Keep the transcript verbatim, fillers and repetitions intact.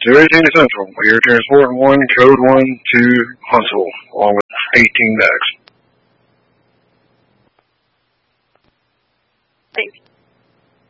to eighteen Central. We are transporting one, code one to Huntsville, along with eighteen bags. Thanks.